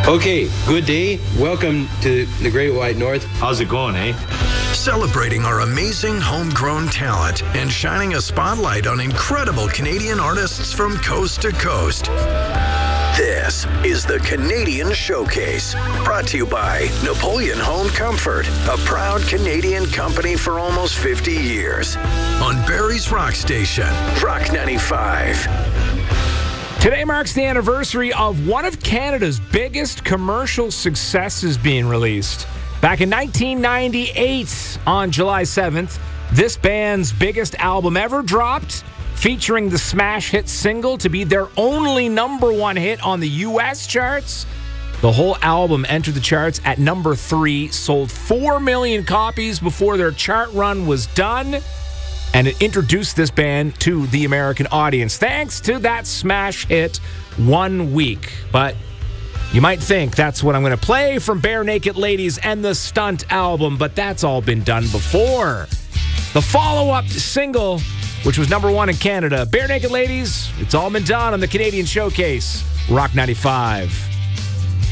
Okay, good day. Welcome to the Great White North. How's it going, eh? Celebrating our amazing homegrown talent and shining a spotlight on incredible Canadian artists from coast to coast. This is the Canadian Showcase, brought to you by Napoleon Home Comfort, a proud Canadian company for almost 50 years. On Barrie's Rock Station, Rock 95. Today marks the anniversary of one of Canada's biggest commercial successes being released. Back in 1998, on July 7th, this band's biggest album ever dropped, featuring the smash hit single to be their only number one hit on the U.S. charts. The whole album entered the charts at number 3, sold 4 million copies before their chart run was done, and it introduced this band to the American audience thanks to that smash hit, One Week. But you might think that's what I'm going to play from Bare Naked Ladies and the Stunt album, but that's all been done before. The follow-up single, which was number 1 in Canada, Bare Naked Ladies, it's all been done on the Canadian Showcase, Rock 95.